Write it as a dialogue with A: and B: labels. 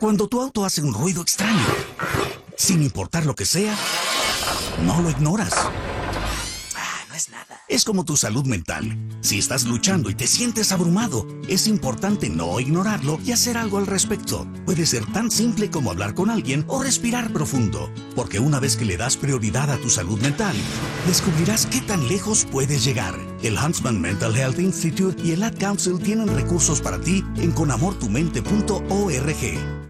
A: Cuando tu auto hace un ruido extraño, sin importar lo que sea, no lo ignoras.
B: No es nada.
A: Es como tu salud mental. Si estás luchando y te sientes abrumado, es importante no ignorarlo y hacer algo al respecto. Puede ser tan simple como hablar con alguien o respirar profundo. Porque una vez que le das prioridad a tu salud mental, descubrirás qué tan lejos puedes llegar. El Huntsman Mental Health Institute y el Ad Council tienen recursos para ti en conamortumente.org.